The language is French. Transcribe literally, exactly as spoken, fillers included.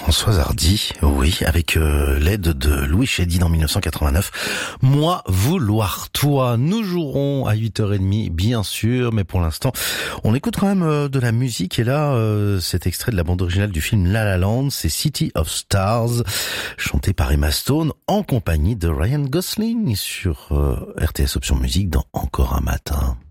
Françoise Hardy, oui, avec euh, l'aide de Louis Chédid en mille neuf cent quatre-vingt-neuf. Moi, vouloir toi. Nous jouerons à huit heures trente, bien sûr, mais pour l'instant, on écoute quand même euh, de la musique. Et là, euh, cet extrait de la bande originale du film La La Land, c'est City of Stars, chanté par Emma Stone en compagnie de Ryan Gosling sur euh, R T S Option Musique dans Encore un matin.